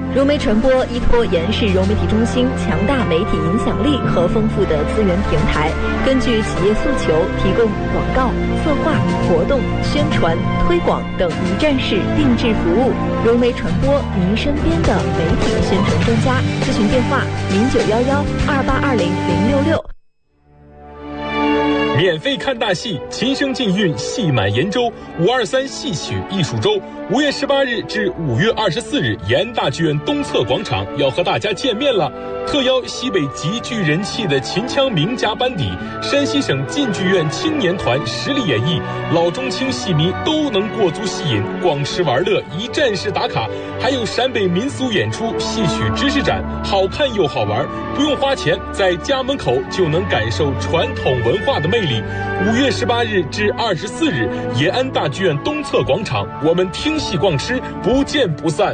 融媒传播依托延世融媒体中心强大媒体影响力和丰富的资源平台，根据企业诉求提供广告、策划、活动、宣传、推广等一站式定制服务。融媒传播，您身边的媒体宣传专家。咨询电话：091128200066。 免费看大戏，琴声尽韵，戏满延州。523戏曲艺术周，5月18日至5月24日，延安大剧院东侧广场要和大家见面了。特邀西北极具人气的秦腔名家班底，山西省晋剧院青年团实力演绎，老中青戏迷都能过足戏瘾，逛吃玩乐，一站式打卡。还有陕北民俗演出、戏曲知识展，好看又好玩，不用花钱，在家门口就能感受传统文化的魅力。5月18日至24日，延安大剧院东侧广场，我们听戏逛吃，不见不散。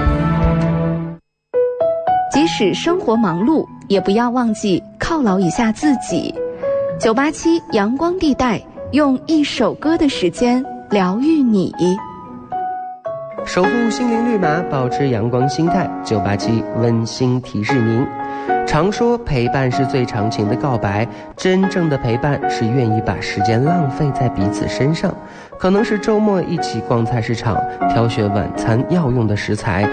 即使生活忙碌，也不要忘记犒劳一下自己。987阳光地带，用一首歌的时间疗愈你。 守护心灵绿码，保持阳光心态。987温馨提示您：常说陪伴是最长情的告白，真正的陪伴是愿意把时间浪费在彼此身上。可能是周末一起逛菜市场，挑选晚餐要用的食材，